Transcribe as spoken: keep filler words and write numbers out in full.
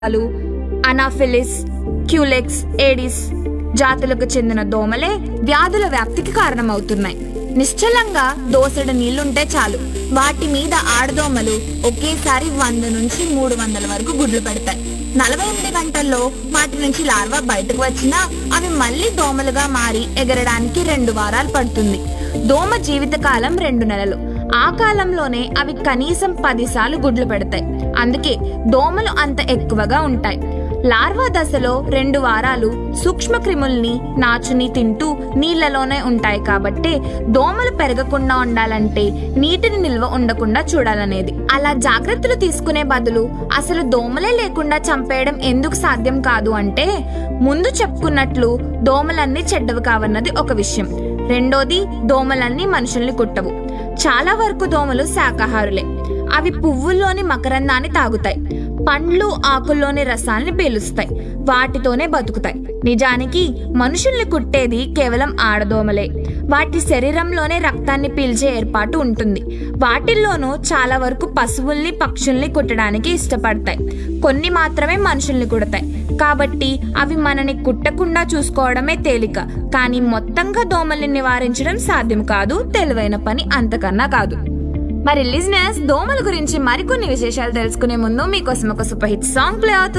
లు, anopheles, culex, Aedes జాతులకు చెందిన దోమలే వ్యాధుల వ్యాప్తికి కారణమవుతున్నాయి. నిశ్చలంగా దోసెడు నీళ్లుంటే చాలు, వాటి మీద ఆడదోమలు ఒకేసారి వంద నుంచి మూడు వందల వరకు గుడ్లు పెడతాయి. నలభై ఎనిమిది గంటల్లో వాటి నుంచి లార్వా బయటకు వచ్చినా అవి మళ్ళీ దోమలుగా మారి ఎగరడానికి రెండు వారాలు పడుతుంది. దోమ జీవితకాలం రెండు నెలలు. ఆ కాలంలోనే అవి కనీసం పదిసార్లు గుడ్లు పెడతాయి. అందుకే దోమలు అంత ఎక్కువగా ఉంటాయి. లార్వా దశలో రెండు వారాలు సూక్ష్మ క్రిముల్ని నాచుని తింటూ నీళ్లలోనే ఉంటాయి. కాబట్టి దోమలు పెరగకుండా ఉండాలంటే నీటిని నిల్వ ఉండకుండా చూడాలనేది. అలా జాగ్రత్తలు తీసుకునే బదులు అసలు దోమలే లేకుండా చంపేయడం ఎందుకు సాధ్యం కాదు అంటే, ముందు చెప్పుకున్నట్లు దోమలన్నీ చెడ్డవి కావన్నది ఒక విషయం. రెండోది, దోమలన్నీ మనుషుల్ని కుట్టవు. చాలా వరకు దోమలు శాకాహారులే. అవి పువ్వుల్లోని మకరందాన్ని తాగుతాయి, పండ్లు ఆకుల్లోని రసాల్ని పీలుస్తాయి, వాటితోనే బతుకుతాయి. నిజానికి మనుషుల్ని కుట్టేది కేవలం ఆడదోమలే. వాటి శరీరంలోనే రక్తాన్ని పీల్చే ఏర్పాటు ఉంటుంది. వాటిల్లోనూ చాలా వరకు పశువుల్ని పక్షుల్ని కుట్టడానికి ఇష్టపడతాయి. కొన్ని మాత్రమే మనుషుల్ని కుడతాయి. కాబట్టి అవి మనని కుట్టకుండా చూసుకోవడమే తేలిక. కానీ మొత్తంగా దోమల్ని నివారించడం సాధ్యం కాదు. తెలివైన పని అంతకన్నా కాదు. మరి లిజనర్స్, దోమల గురించి మరికొన్ని విశేషాలు తెలుసుకునే ముందు మీకోసం ఒక సూపర్ హిట్ సాంగ్ ప్లే అవుతుంది.